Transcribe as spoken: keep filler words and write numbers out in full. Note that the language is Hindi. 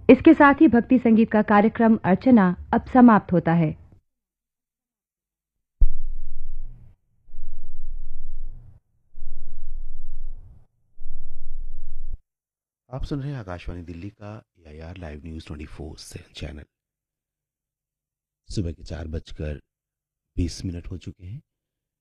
इसके साथ ही भक्ति संगीत का कार्यक्रम अर्चना अब समाप्त होता है। आप सुन रहे हैं आकाशवाणी दिल्ली का ए I R live news twenty four channel. सुबह के चार बजकर बीस मिनट हो चुके हैं।